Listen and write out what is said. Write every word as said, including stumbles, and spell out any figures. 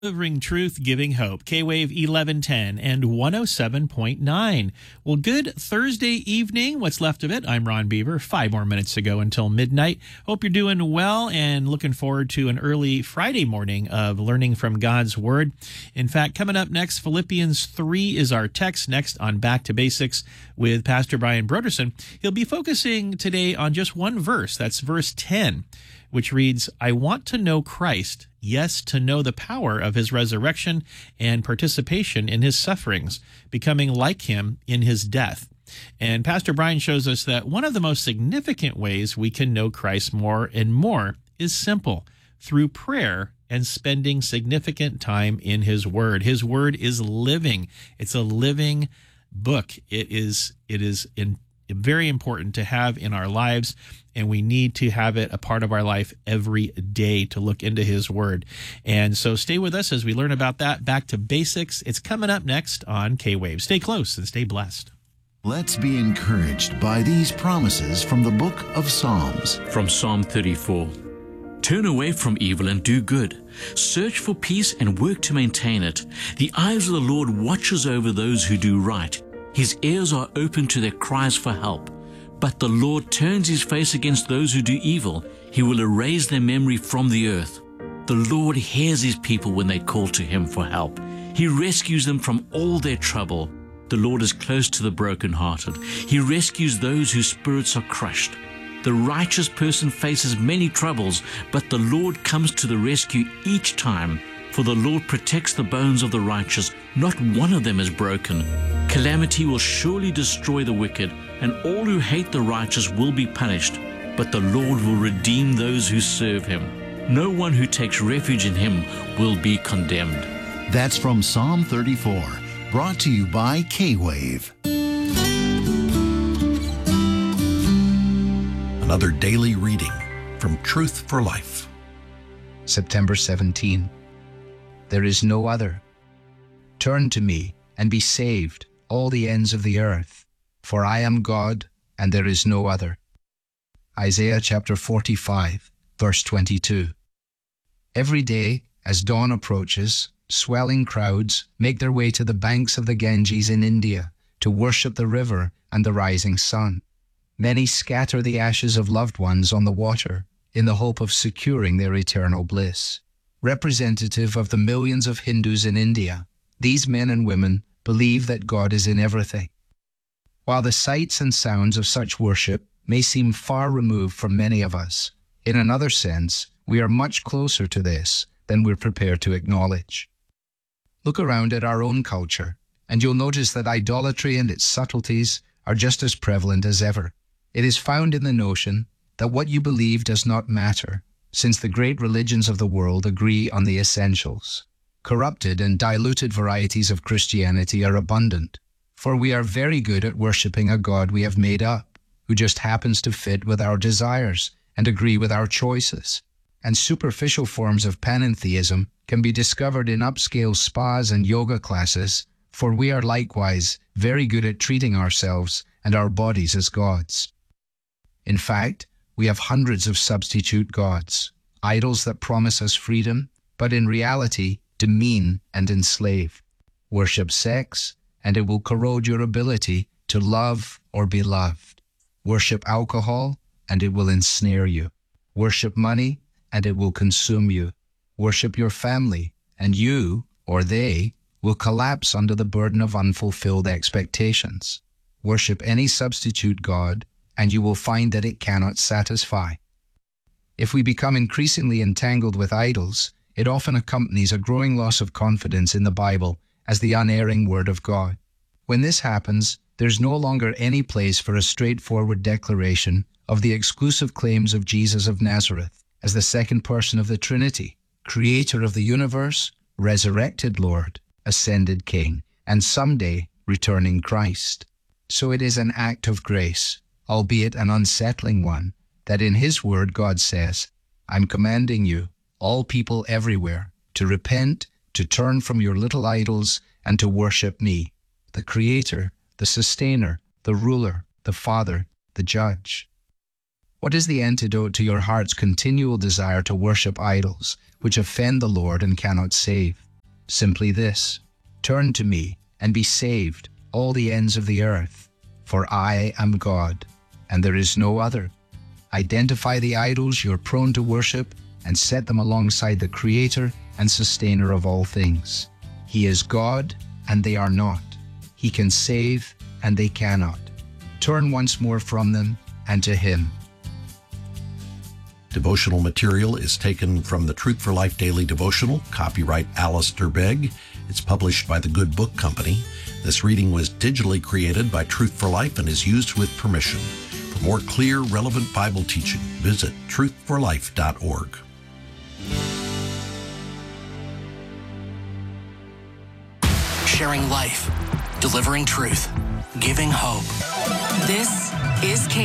Delivering truth, giving hope. K-Wave eleven ten and one oh seven point nine. Well, good Thursday evening. What's left of it? I'm Ron Beaver. Five more minutes to go until midnight. Hope you're doing well and looking forward to an early Friday morning of learning from God's Word. In fact, coming up next, Philippians three is our text. Next on Back to Basics with Pastor Brian Broderson. He'll be focusing today on just one verse. That's verse ten, which reads, I want to know Christ, yes, to know the power of his resurrection and participation in his sufferings, becoming like him in his death. And Pastor Brian shows us that one of the most significant ways we can know Christ more and more is simple, through prayer and spending significant time in his word. His word is living. It's a living book. It is, it is in very important to have in our lives, and we need to have it a part of our life every day to look into his word. And so stay with us as we learn about that. Back to Basics. It's coming up next on K-Wave. Stay close and stay blessed. Let's be encouraged by these promises from the book of Psalms. From Psalm thirty-four. Turn away from evil and do good. Search for peace and work to maintain it. The eyes of the Lord watches over those who do right. His ears are open to their cries for help. But the Lord turns his face against those who do evil. He will erase their memory from the earth. The Lord hears his people when they call to him for help. He rescues them from all their trouble. The Lord is close to the brokenhearted. He rescues those whose spirits are crushed. The righteous person faces many troubles, but the Lord comes to the rescue each time. For the Lord protects the bones of the righteous. Not one of them is broken. Calamity will surely destroy the wicked, and all who hate the righteous will be punished. But the Lord will redeem those who serve him. No one who takes refuge in him will be condemned. That's from Psalm thirty-four, brought to you by K-Wave. Another daily reading from Truth for Life. September seventeenth. There is no other. Turn to me and be saved, all the ends of the earth, for I am God and there is no other. Isaiah chapter forty-five, verse twenty-two. Every day, as dawn approaches, swelling crowds make their way to the banks of the Ganges in India to worship the river and the rising sun. Many scatter the ashes of loved ones on the water in the hope of securing their eternal bliss. Representative of the millions of Hindus in India, these men and women believe that God is in everything. While the sights and sounds of such worship may seem far removed from many of us, in another sense, we are much closer to this than we're prepared to acknowledge. Look around at our own culture, and you'll notice that idolatry and its subtleties are just as prevalent as ever. It is found in the notion that what you believe does not matter, since the great religions of the world agree on the essentials. Corrupted and diluted varieties of Christianity are abundant, for we are very good at worshiping a God we have made up, who just happens to fit with our desires and agree with our choices. And superficial forms of panentheism can be discovered in upscale spas and yoga classes, for we are likewise very good at treating ourselves and our bodies as gods. In fact, we have hundreds of substitute gods, idols that promise us freedom, but in reality demean and enslave. Worship sex, and it will corrode your ability to love or be loved. Worship alcohol, and it will ensnare you. Worship money, and it will consume you. Worship your family, and you, or they, will collapse under the burden of unfulfilled expectations. Worship any substitute god, and you will find that it cannot satisfy. If we become increasingly entangled with idols, it often accompanies a growing loss of confidence in the Bible as the unerring Word of God. When this happens, there's no longer any place for a straightforward declaration of the exclusive claims of Jesus of Nazareth as the second person of the Trinity, creator of the universe, resurrected Lord, ascended King, and someday returning Christ. So it is an act of grace, albeit an unsettling one, that in his word God says, I'm commanding you, all people everywhere, to repent, to turn from your little idols, and to worship me, the Creator, the Sustainer, the Ruler, the Father, the Judge. What is the antidote to your heart's continual desire to worship idols, which offend the Lord and cannot save? simply this: turn to me and be saved, all the ends of the earth, for I am God, and there is no other. Identify the idols you're prone to worship and set them alongside the Creator and Sustainer of all things. He is God, and they are not. He can save, and they cannot. Turn once more from them and to Him. Devotional material is taken from the Truth for Life Daily Devotional, copyright Alistair Begg. It's published by the Good Book Company. This reading was digitally created by Truth for Life and is used with permission. For more clear, relevant Bible teaching, visit truth for life dot org. Sharing life, delivering truth, giving hope. This is K